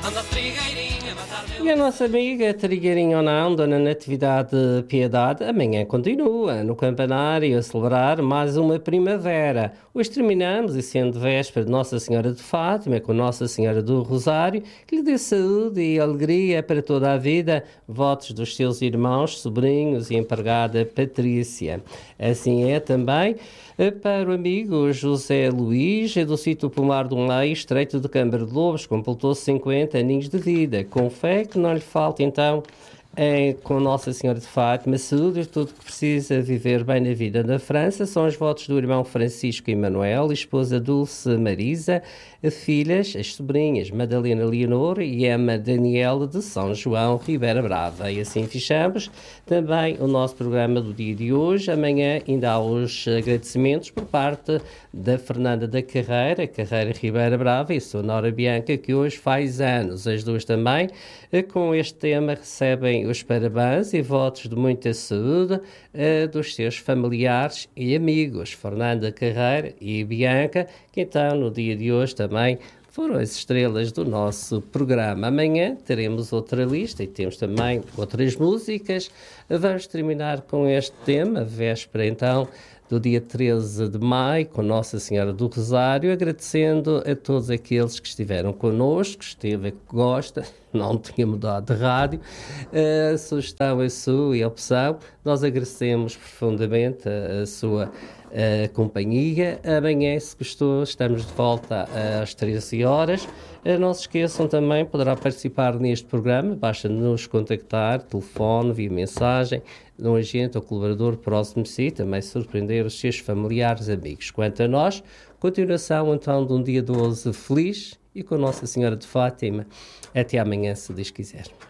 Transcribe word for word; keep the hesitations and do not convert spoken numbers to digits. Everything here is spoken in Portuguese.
E a nossa amiga Trigueirinho ou não, Dona Natividade Piedade, amanhã continua no campanário a celebrar mais uma primavera. Hoje terminamos, e sendo véspera de Nossa Senhora de Fátima, com Nossa Senhora do Rosário, que lhe dê saúde e alegria para toda a vida, votos dos seus irmãos, sobrinhos e empregada Patrícia. Assim é também para o amigo José Luís, é do sítio Pomar do Meio, estreito de Câmara de Lobos, completou cinquenta aninhos de vida. Com fé que não lhe falta, então, é, com Nossa Senhora de Fátima, saúde e tudo que precisa viver bem na vida. Na França, são os votos do irmão Francisco Emanuel, esposa Dulce Marisa, filhas, as sobrinhas Madalena Leonor e Emma Daniela de São João, Ribeira Brava. E assim fechamos também o nosso programa do dia de hoje. Amanhã ainda há os agradecimentos por parte da Fernanda da Carreira, Carreira Ribeira Brava, e sua Nora Bianca, que hoje faz anos. As duas também, com este tema, recebem os parabéns e votos de muita saúde uh, dos seus familiares e amigos, Fernanda Carreira e Bianca, que então no dia de hoje também foram as estrelas do nosso programa. Amanhã teremos outra lista e temos também outras músicas. Vamos terminar com este tema, véspera então do dia treze de maio, com Nossa Senhora do Rosário, agradecendo a todos aqueles que estiveram connosco, esteve, que gosta, não tinha mudado de rádio, a sugestão é sua e a opção. Nós agradecemos profundamente a, a sua a companhia. Amanhã, se gostou, estamos de volta às treze horas. Não se esqueçam também, poderá participar neste programa, basta nos contactar, telefone, via mensagem, de um agente ou colaborador próximo de si, também surpreender os seus familiares e amigos. Quanto a nós, continuação então de um dia doze feliz e com Nossa Senhora de Fátima. Até amanhã, se Deus quiser.